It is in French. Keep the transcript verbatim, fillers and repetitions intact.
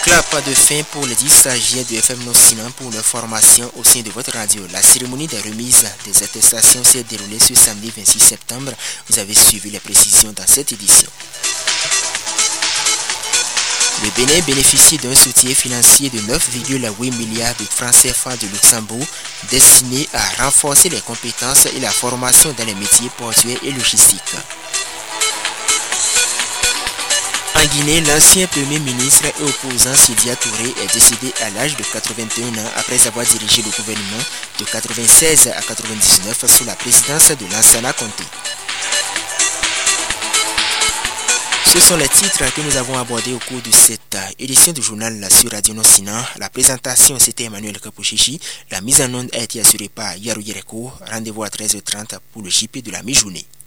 Clap de fin pour les dix stagiaires de F M Nocinan pour leur formation au sein de votre radio. La cérémonie de remise des attestations s'est déroulée ce samedi vingt-six septembre. Vous avez suivi les précisions dans cette édition. Le Bénin bénéficie d'un soutien financier de neuf virgule huit milliards de francs C F A de Luxembourg destiné à renforcer les compétences et la formation dans les métiers portuaires et logistiques. En Guinée, l'ancien Premier ministre et opposant Sidia Touré est décédé à l'âge de quatre-vingt-un ans après avoir dirigé le gouvernement de quatre-vingt-seize à quatre-vingt-dix-neuf sous la présidence de Lansana Conté. Ce sont les titres que nous avons abordés au cours de cette édition du journal sur Radio Nocinan. La présentation, c'était Emmanuel Kapouchichi. La mise en onde a été assurée par Yarou Yereko. Rendez-vous à treize heures trente pour le J P de la mi-journée.